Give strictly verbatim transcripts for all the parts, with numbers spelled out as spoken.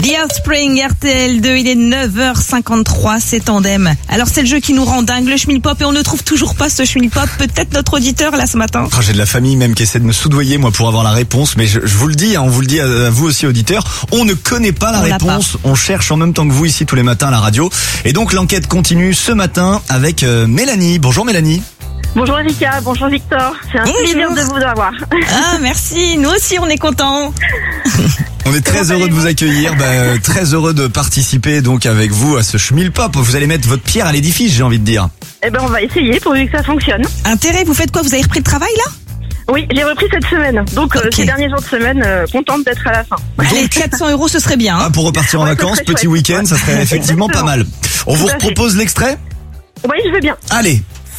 The Offspring, R T L deux, il est neuf heures cinquante-trois, c'est Tandem. Alors c'est le jeu qui nous rend dingue, le schmilpop, et on ne trouve toujours pas ce schmilpop. Peut-être notre auditeur là ce matin. Oh, j'ai de la famille même qui essaie de me soudoyer moi pour avoir la réponse, mais je, je vous le dis, hein, on vous le dit à, à vous aussi auditeurs, on ne connaît pas la on réponse, on cherche en même temps que vous ici tous les matins à la radio. Et donc l'enquête continue ce matin avec euh, Mélanie. Bonjour Mélanie. Bonjour Erika, bonjour Victor, c'est un Bonjour. plaisir de vous avoir. Ah merci, nous aussi on est contents. On est très heureux de vous accueillir, bah, très heureux de participer donc avec vous à ce schmilpop. Vous allez mettre votre pierre à l'édifice, j'ai envie de dire. Eh ben on va essayer pourvu que ça fonctionne. Intérêt, vous faites quoi? Vous avez repris le travail là? Oui, j'ai repris cette semaine, donc euh, Ok. ces derniers jours de semaine, euh, contente d'être à la fin. Allez, quatre cents euros ce serait bien. Ah, Hein. pour repartir en Ouais, ça vacances, serait petit chouette. week-end, ça serait effectivement pas mal. On vous Tout à fait. propose l'extrait? Oui, je veux bien. Allez.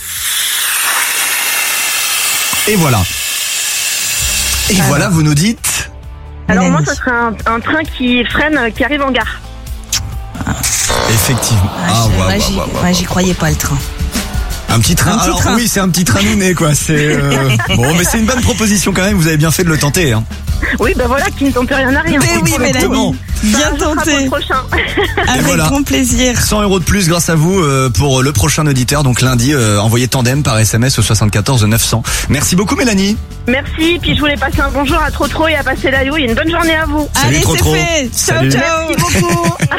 Et voilà. Et Alors. voilà, vous nous dites. Alors moi, Mélanie. ça serait un, un train qui freine, euh, qui arrive en gare. Effectivement. Ah, Ah, je- ouais, ouais, ouais, j'y ouais, ouais. ouais, j'y croyais pas le train. Un petit train. Un petit Alors train. oui, c'est un petit train nouné quoi. C'est euh, bon, mais c'est une bonne proposition quand même. Vous avez bien fait de le tenter. Hein. Oui, ben voilà, qui ne tente rien à rien. Mais oui, Exactement. Mélanie, bien Ça sera pour tenté. le prochain. Avec voilà. grand plaisir. cent euros de plus grâce à vous euh, pour le prochain auditeur. Donc lundi, euh, envoyez Tandem par S M S au soixante-quatorze neuf cents. Merci beaucoup Mélanie. Merci, puis je voulais passer un bonjour à Trotro et à passer la et une bonne journée à vous. Salut, Allez, c'est Trotro. fait. Ciao, Salut. ciao. Merci beaucoup.